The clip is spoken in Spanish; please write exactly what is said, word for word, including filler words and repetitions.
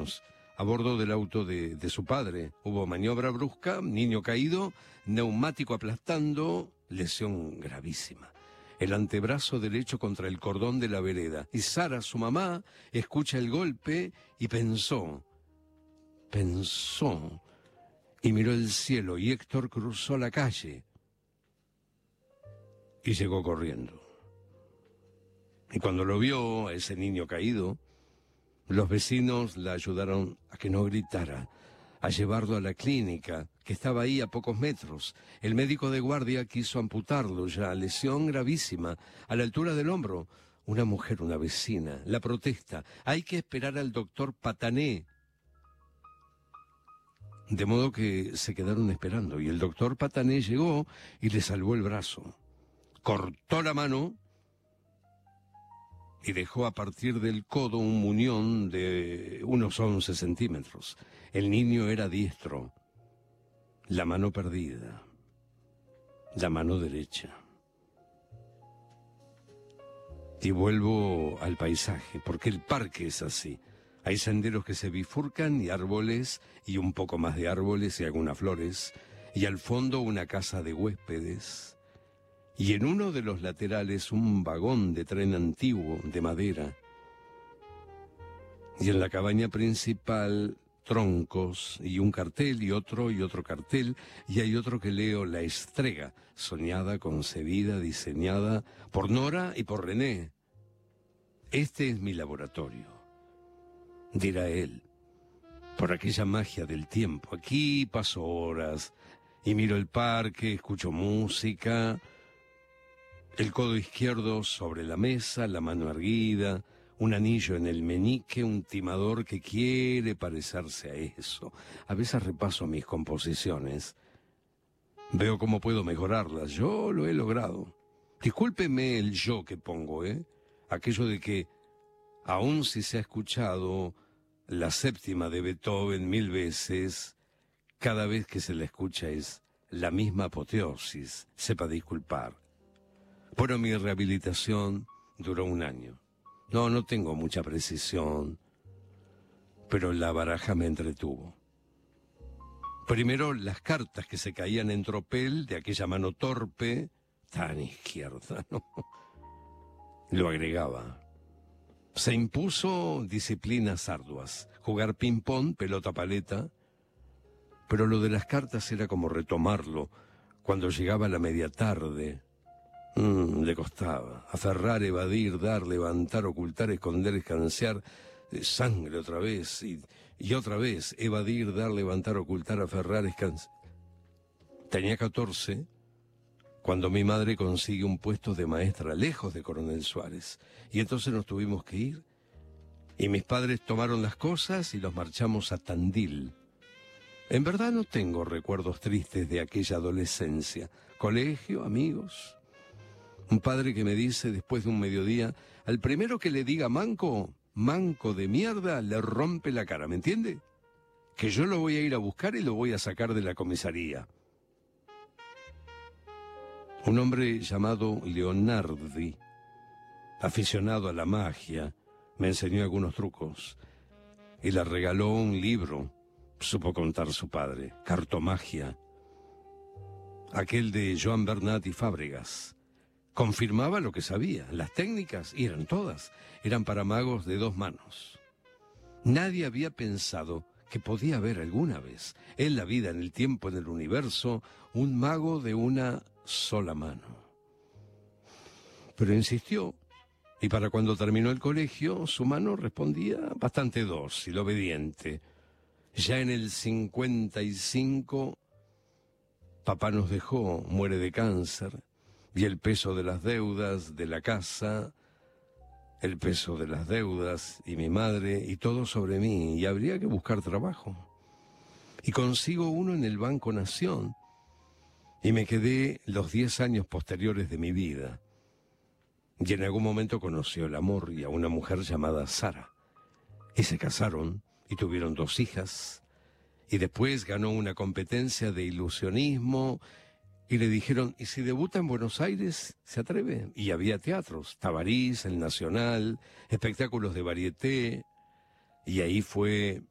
años, a bordo del auto de, de su padre. Hubo maniobra brusca, niño caído, neumático aplastando, lesión gravísima. El antebrazo derecho contra el cordón de la vereda. Y Sara, su mamá, escucha el golpe y pensó, pensó, y miró el cielo, y Héctor cruzó la calle y llegó corriendo. Y cuando lo vio, a ese niño caído, los vecinos la ayudaron a que no gritara, a llevarlo a la clínica, que estaba ahí a pocos metros. El médico de guardia quiso amputarlo ya, lesión gravísima, a la altura del hombro. Una mujer, una vecina, la protesta. Hay que esperar al doctor Patané. De modo que se quedaron esperando, y el doctor Patané llegó y le salvó el brazo. Cortó la mano y dejó a partir del codo un muñón de unos once centímetros. El niño era diestro, la mano perdida, la mano derecha. Y vuelvo al paisaje, porque el parque es así. Hay senderos que se bifurcan y árboles, y un poco más de árboles y algunas flores, y al fondo una casa de huéspedes, y en uno de los laterales un vagón de tren antiguo de madera, y en la cabaña principal troncos y un cartel y otro y otro cartel, y hay otro que leo La Estrega, soñada, concebida, diseñada por Nora y por René. Este es mi laboratorio, dirá él, por aquella magia del tiempo. Aquí paso horas y miro el parque, escucho música, el codo izquierdo sobre la mesa, la mano erguida, un anillo en el meñique, un timador que quiere parecerse a eso. A veces repaso mis composiciones, veo cómo puedo mejorarlas. Yo lo he logrado. Discúlpeme el yo que pongo, ¿eh? Aquello de que, aun si se ha escuchado la séptima de Beethoven mil veces, cada vez que se la escucha es la misma apoteosis. Sepa disculpar. Bueno, mi rehabilitación duró un año. No, no tengo mucha precisión, pero la baraja me entretuvo. Primero, las cartas que se caían en tropel de aquella mano torpe, tan izquierda, ¿no? Lo agregaba. Se impuso disciplinas arduas, jugar ping-pong, pelota paleta, pero lo de las cartas era como retomarlo cuando llegaba la media tarde. Mm, le costaba aferrar, evadir, dar, levantar, ocultar, esconder, escanciar, eh, sangre otra vez y, y otra vez, evadir, dar, levantar, ocultar, aferrar, escanciar. Tenía catorce cuando mi madre consigue un puesto de maestra lejos de Coronel Suárez, y entonces nos tuvimos que ir, y mis padres tomaron las cosas y los marchamos a Tandil. En verdad no tengo recuerdos tristes de aquella adolescencia. Colegio, amigos. Un padre que me dice después de un mediodía, al primero que le diga manco, manco de mierda, le rompe la cara, ¿me entiende? Que yo lo voy a ir a buscar y lo voy a sacar de la comisaría. Un hombre llamado Leonardi, aficionado a la magia, me enseñó algunos trucos y le regaló un libro, supo contar su padre, Cartomagia, aquel de Joan Bernat y Fábregas. Confirmaba lo que sabía, las técnicas, y eran todas, eran para magos de dos manos. Nadie había pensado que podía haber alguna vez, en la vida, en el tiempo, en el universo, un mago de una sola mano. Pero insistió, y para cuando terminó el colegio, su mano respondía bastante dócil, obediente. Ya en el cincuenta y cinco, papá nos dejó, muere de cáncer, y el peso de las deudas de la casa, el peso de las deudas y mi madre, y todo sobre mí, y habría que buscar trabajo. Y consigo uno en el Banco Nación, y me quedé los diez años posteriores de mi vida. Y en algún momento conoció el amor y a una mujer llamada Sara, y se casaron, y tuvieron dos hijas, y después ganó una competencia de ilusionismo. Y le dijeron, ¿y si debuta en Buenos Aires, se atreve? Y había teatros, Tabarís, el Nacional, espectáculos de varieté. Y ahí fue